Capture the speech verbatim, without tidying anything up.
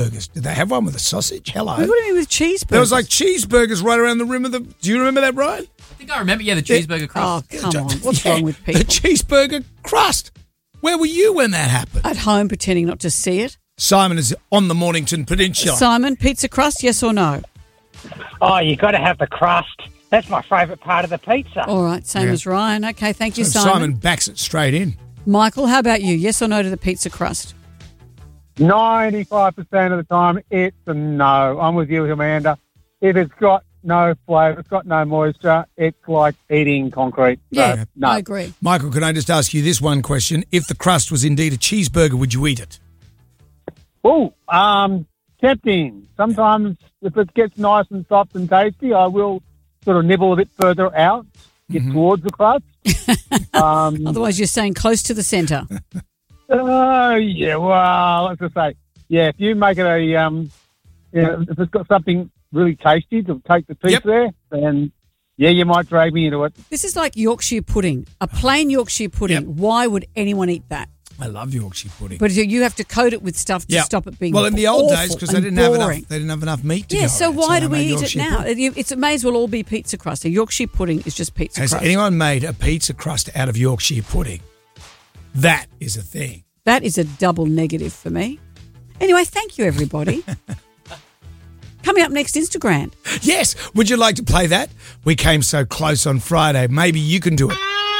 burgers. Did they have one with a sausage? Hello. What do you mean with cheeseburgers? There was like cheeseburgers right around the rim of the... Do you remember that, Ryan? I think I remember, yeah, the cheeseburger crust. Oh, come on. What's Yeah, wrong with people? The cheeseburger crust. Where were you when that happened? At home pretending not to see it. Simon is on the Mornington Peninsula. Simon, pizza crust, yes or no? Oh, you got to have the crust. That's my favourite part of the pizza. All right, same Yeah. as Ryan. Okay, thank you, So Simon. Simon backs it straight in. Michael, how about you? Yes or no to the pizza crust? ninety-five percent of the time, it's a no. I'm with you, Amanda. If it's got no flavour, it's got no moisture, it's like eating concrete. So, Yeah, no. I agree. Michael, can I just ask you this one question? If the crust was indeed a cheeseburger, would you eat it? Oh, um, tempting. Sometimes if it gets nice and soft and tasty, I will sort of nibble a bit further out, get Mm-hmm. towards the crust. um, Otherwise, you're staying close to the centre. Oh, yeah, well, let's just say, yeah, if you make it a, um, you know, if it's got something really tasty to take the piece Yep. there, then, yeah, you might drag me into it. This is like Yorkshire pudding. A plain Yorkshire pudding. Yep. Why would anyone eat that? I love Yorkshire pudding. But you have to coat it with stuff to Yeah. stop it being well, in the old awful days, because they and didn't have boring. enough, they didn't have enough meat to Yeah, go so around, why they do we made eat it Yorkshire now? pudding. It, it's, it may as well all be pizza crust. A Yorkshire pudding is just pizza Has crust. anyone made a pizza crust out of Yorkshire pudding? That is a thing. That is a double negative for me. Anyway, thank you, everybody. Coming up next, Instagram. Yes. Would you like to play that? We came so close on Friday. Maybe you can do it.